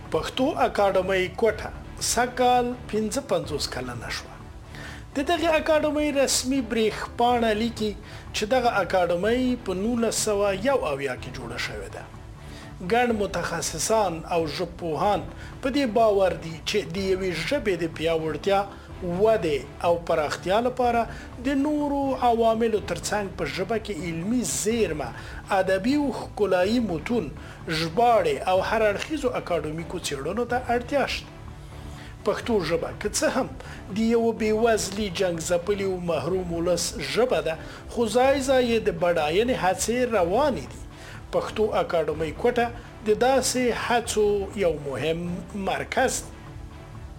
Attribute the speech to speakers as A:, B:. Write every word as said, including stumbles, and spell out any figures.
A: پښتو اکاډمۍ کوټه سکال پنځه پنځوس کلنه شوه. د دغه اکاډمۍ رسمي بریښپاڼه لیکي چې دغه اکاډمۍ په نولس سوه یو اویا کې جوړه شوې ده. ګڼ متخصصان او ژبپوهان په دې باور دي چې د یوې ژبې د پیاوړتیا، ودې او پراختیا لپاره د نورو عواملو ترڅنګ په ژبه کې علمي زیرمه، ادبي او ښکلایي متون، ژباړې او هر اړخیزو اکاډمیکو څېړنو ته اړتیا شته. پښتو ژبه که څه هم د یو بېوزلي، جنګ ځپلي او محروم ولس ژبه ده، خو ځای ځای یې د بډاینې هڅې روانې دي. پښتو اکاډمۍ کوټه د داسې هڅو یو مهم مرکز دی.